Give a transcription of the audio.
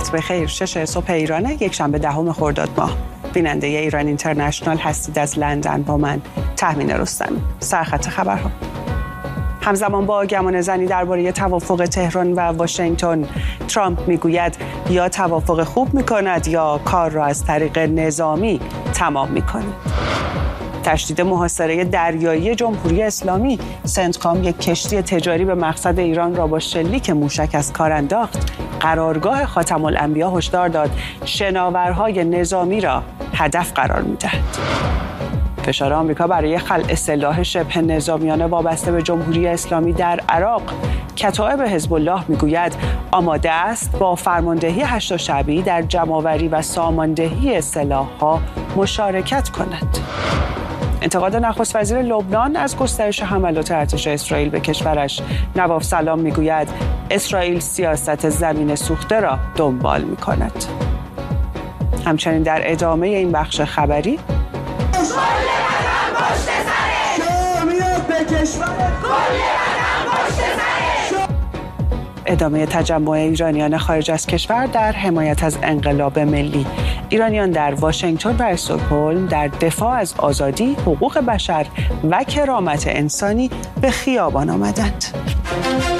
وقت بخیر. 6 صبح ایرانه، یک شنبه 10 خرداد ماه. بیننده ایران اینترنشنال هستید از لندن با من تهمینه رستمی. سرخط خبرها. همزمان با گمانه‌زنی درباره توافق تهران و واشنگتن، ترامپ میگوید یا توافق خوب میکند یا کار را از طریق نظامی تمام میکند. تشدید محاصره دریایی جمهوری اسلامی، سنتکام یک کشتی تجاری به مقصد ایران را با شلیک موشک از کار انداخت. قرارگاه خاتم الانبیا هشدار داد شناورهای نظامی را هدف قرار می‌دهد. فشار آمریکا برای خلع سلاح شبه نظامیانه وابسته به جمهوری اسلامی در عراق. کتائب حزب الله میگوید آماده است با فرماندهی 8 شعبی در جمع‌آوری و ساماندهی سلاح‌ها مشارکت کند. انتقاد نخست وزیر لبنان از گسترش حملات ارتش اسرائیل به کشورش. نواف سلام میگوید اسرائیل سیاست زمین سوخته را دنبال می‌کند. همچنین در ادامه این بخش خبری ادامه تجمع ایرانیان خارج از کشور در حمایت از انقلاب ملی. ایرانیان در واشنگتن و استکهلم در دفاع از آزادی، حقوق بشر و کرامت انسانی به خیابان آمدند.